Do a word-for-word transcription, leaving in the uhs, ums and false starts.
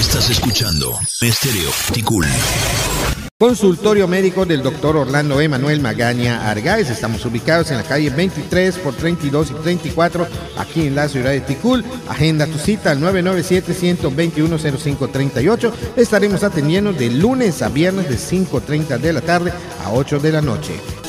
Estás escuchando Estéreo Ticul. Consultorio médico del doctor Orlando Emanuel Magaña Argáez. Estamos ubicados en la calle veintitrés por treinta y dos y treinta y cuatro, aquí en la ciudad de Ticul. Agenda tu cita al nueve nueve siete, uno dos uno, cero cinco tres ocho. Estaremos atendiendo de lunes a viernes de cinco y media de la tarde a ocho de la noche.